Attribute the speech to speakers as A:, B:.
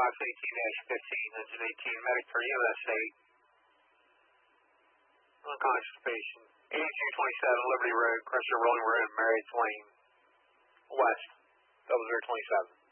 A: Class 18-15, engine 18, medic for USA. Unconscious patient. 8227 Liberty Road, Crusher Rolling Road, Marriott Lane, West, 0027.